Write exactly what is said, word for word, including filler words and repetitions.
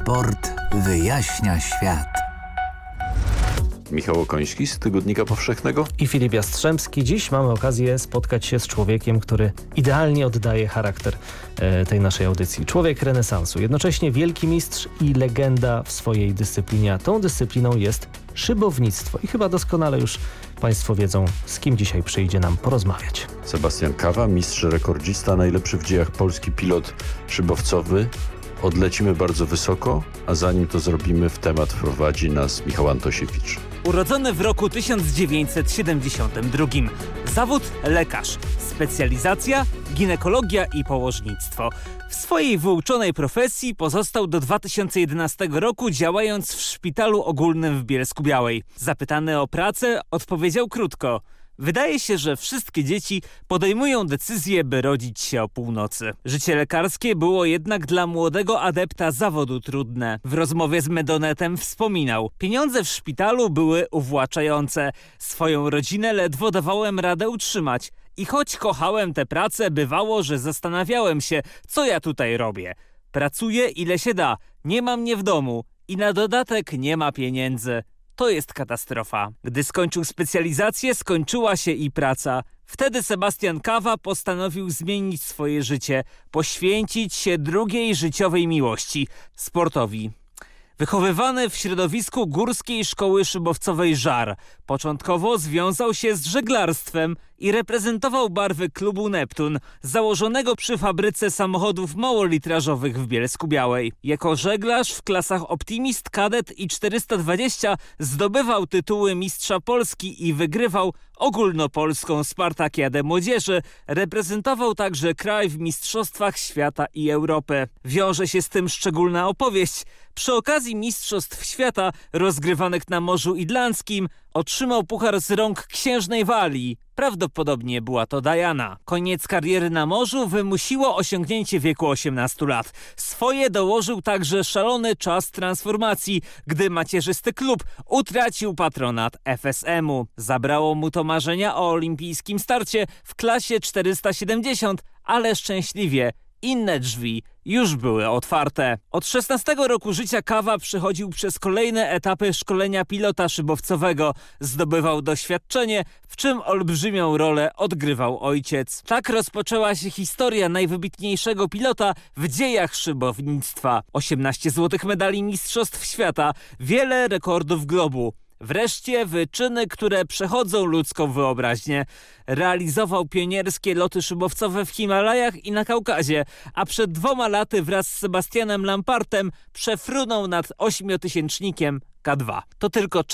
Sport wyjaśnia świat. Michał Okoński z Tygodnika Powszechnego i Filip Jastrzębski. Dziś mamy okazję spotkać się z człowiekiem, który idealnie oddaje charakter e, tej naszej audycji. Człowiek renesansu, jednocześnie wielki mistrz i legenda w swojej dyscyplinie. A tą dyscypliną jest szybownictwo. I chyba doskonale już Państwo wiedzą, z kim dzisiaj przyjdzie nam porozmawiać. Sebastian Kawa, mistrz rekordzista, najlepszy w dziejach polski pilot szybowcowy. Odlecimy bardzo wysoko, a zanim to zrobimy, w temat wprowadzi nas Michał Antosiewicz. Urodzony w roku tysiąc dziewięćset siedemdziesiątym drugim. Zawód lekarz. Specjalizacja ginekologia i położnictwo. W swojej wyuczonej profesji pozostał do dwa tysiące jedenastego roku, działając w szpitalu ogólnym w Bielsku-Białej. Zapytany o pracę, odpowiedział krótko: wydaje się, że wszystkie dzieci podejmują decyzję, by rodzić się o północy. Życie lekarskie było jednak dla młodego adepta zawodu trudne. W rozmowie z Medonetem wspominał: pieniądze w szpitalu były uwłaczające. Swoją rodzinę ledwo dawałem radę utrzymać. I choć kochałem tę pracę, bywało, że zastanawiałem się, co ja tutaj robię. Pracuję ile się da, nie ma mnie w domu i na dodatek nie ma pieniędzy. To jest katastrofa. Gdy skończył specjalizację, skończyła się i praca. Wtedy Sebastian Kawa postanowił zmienić swoje życie, poświęcić się drugiej życiowej miłości – sportowi. Wychowywany w środowisku Górskiej Szkoły Szybowcowej Żar, początkowo związał się z żeglarstwem i reprezentował barwy klubu Neptun, założonego przy fabryce samochodów małolitrażowych w Bielsku-Białej. Jako żeglarz w klasach Optimist, Kadet i czterysta dwadzieścia zdobywał tytuły mistrza Polski i wygrywał ogólnopolską Spartakiadę Młodzieży. Reprezentował także kraj w mistrzostwach świata i Europy. Wiąże się z tym szczególna opowieść. Przy okazji Mistrzostw Świata rozgrywanych na Morzu Idlandzkim otrzymał puchar z rąk księżnej Walii. Prawdopodobnie była to Diana. Koniec kariery na morzu wymusiło osiągnięcie wieku osiemnastu lat. Swoje dołożył także szalony czas transformacji, gdy macierzysty klub utracił patronat F S M-u. Zabrało mu to marzenia o olimpijskim starcie w klasie czterysta siedemdziesiąt, ale szczęśliwie inne drzwi już były otwarte. Od szesnastego roku życia Kawa przechodził przez kolejne etapy szkolenia pilota szybowcowego. Zdobywał doświadczenie, w czym olbrzymią rolę odgrywał ojciec. Tak rozpoczęła się historia najwybitniejszego pilota w dziejach szybownictwa. osiemnaście złotych medali mistrzostw świata, wiele rekordów globu. Wreszcie wyczyny, które przechodzą ludzką wyobraźnię. Realizował pionierskie loty szybowcowe w Himalajach i na Kaukazie, a przed dwoma laty wraz z Sebastianem Lampartem przefrunął nad ośmiotysięcznikiem K dwa. To tylko